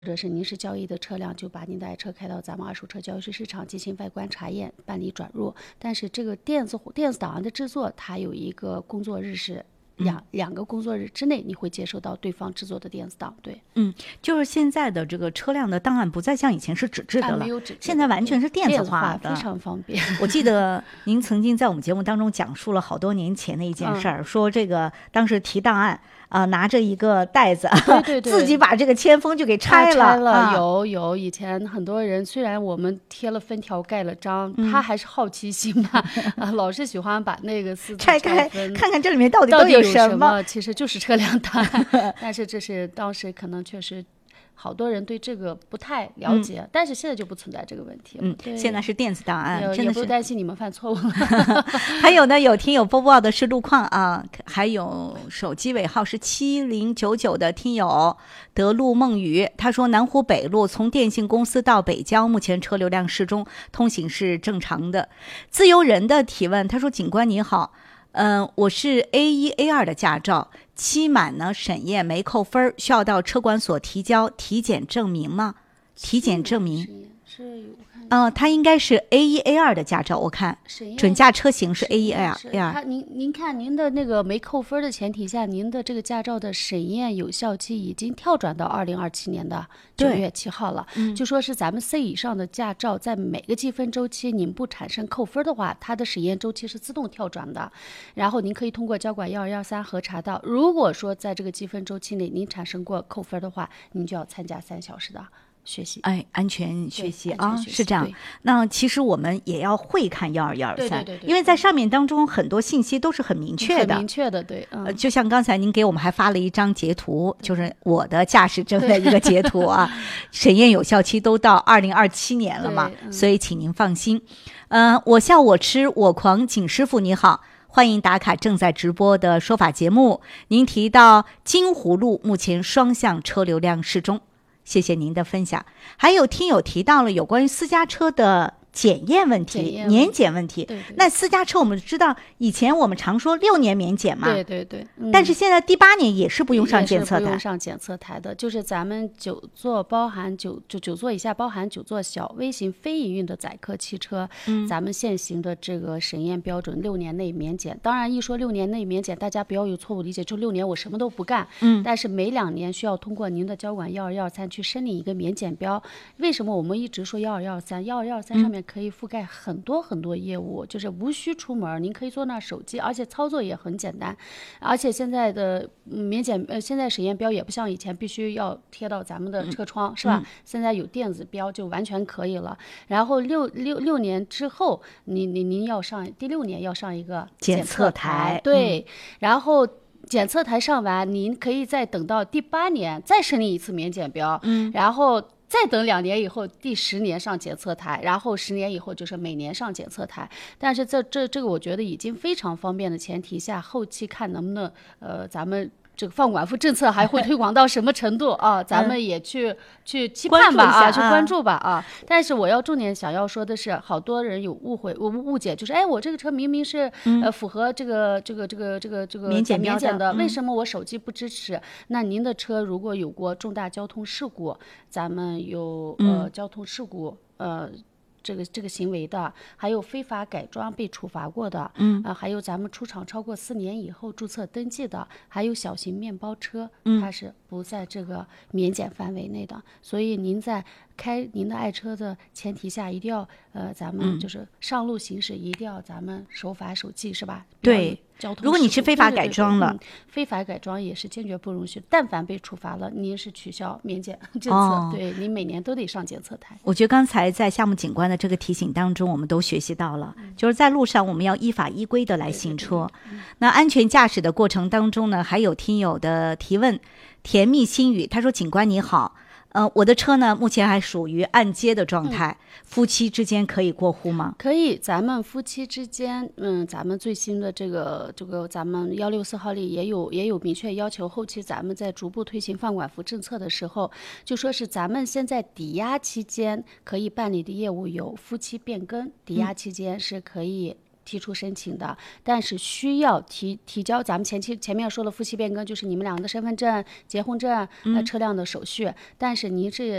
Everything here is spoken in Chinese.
或者是您是交易的车辆，就把您的爱车开到咱们二手车交易市场进行外观查验，办理转入。但是这个电子档案的制作，它有一个工作日是两个工作日之内，你会接收到对方制作的电子档。对， 就是现在的这个车辆的档案不再像以前是纸质的了， 没有纸质的， 现在完全是电子化的， 非常方便。 我记得您曾经在我们节目当中讲述了好多年前的一件事儿，说这个当时提档案。拿着一个袋子， 对自己把这个铅封就给拆了。有，以前很多人虽然我们贴了封条盖了章，他还是好奇心嘛，老是喜欢把那个撕拆开看看这里面到底都有什么。 其实就是车辆档案，但是这是当时可能确实。好多人对这个不太了解，但是现在就不存在这个问题了。 现在是电子档案，真的是也不担心你们犯错误了。 还有呢，有听友播报的是路况啊，还有手机尾号是7099的听友德路梦雨，他说南湖北路从电信公司到北郊，目前车流量适中，通行是正常的。自由人的提问，他说警官你好。我是 A1、A2 的驾照，期满呢审验没扣分，需要到车管所提交体检证明吗？体检证明是他应该是 A1、A2 的驾照，我看准驾车型是 A1、A2。 您看您的那个没扣分的前提下，您的这个驾照的审验有效期已经跳转到2027年的9月7号了。就说是咱们 C 以上的驾照，在每个积分周期您不产生扣分的话，它的审验周期是自动跳转的。然后您可以通过交管1213核查到，如果说在这个积分周期内您产生过扣分的话，您就要参加3小时的学习， 安全学习啊，是这样。那其实我们也要会看12123，因为在上面当中很多信息都是很明确的， 对， 就像刚才您给我们还发了一张截图，就是我的驾驶证的一个截图啊，审验有效期都到2027年了嘛，所以请您放心。我笑我吃我狂，景师傅你好。欢迎打卡正在直播的说法节目。您提到金湖路目前双向车流量适中，谢谢您的分享。还有听友提到了有关于私家车的检验问题、年检问题。那私家车我们知道，以前我们常说6年免检嘛， 对， 但是现在第8年也是不用上检测台， 不用上检测台的。就是咱们9座包含9座以下，包含9座小微型非营运的载客汽车，咱们现行的这个审验标准6年内免检。当然，一说6年内免检，大家不要有错误理解，就6年我什么都不干。但是每2年需要通过您的交管1213去申领一个免检标。为什么我们一直说1213上面可以覆盖很多很多业务，就是无需出门，您可以坐那手机，而且操作也很简单。而且现在的免检现在审验标也不像以前必须要贴到咱们的车窗，是吧？现在有电子标就完全可以了。然后六年之后，您要上第6年要上一个检测台，对，然后。检测台上完，您可以再等到第8年再申领一次免检标，然后再等2年以后，第10年上检测台，然后10年以后就是每年上检测台。但是这个我觉得已经非常方便的前提下，后期看能不能咱们。这个放管服政策还会推广到什么程度啊？咱们也去期盼吧啊，去关注吧啊！但是我要重点想要说的是，好多人有误解，就是我这个车明明是符合这个免检的，为什么我手机不支持？那您的车如果有过重大交通事故，咱们有交通事故这个行为的，还有非法改装被处罚过的，还有咱们出厂超过4年以后注册登记的，还有小型面包车，它是不在这个免检范围内的。所以您在开您的爱车的前提下，一定要咱们就是上路行驶一定要咱们守法守纪，是吧？ 对。如果你是非法改装了， 非法改装也是坚决不容许。但凡被处罚了，您是取消免检政策，对，您每年都得上检测台。 我觉得刚才在项目警官的这个提醒当中，我们都学习到了，就是在路上我们要依法依规的来行车。那安全驾驶的过程当中呢，还有听友的提问，甜蜜心语，他说：“警官你好。”我的车呢，目前还属于按揭的状态，夫妻之间可以过户吗？ 可以，咱们夫妻之间，咱们最新的这个咱们164号里也有明确要求，后期咱们在逐步推行放管服政策的时候，就说是咱们现在抵押期间可以办理的业务有夫妻变更，抵押期间是可以提出申请的，但是需要提交咱们前面说了夫妻变更，就是你们两个的身份证、结婚证、车辆的手续，但是您是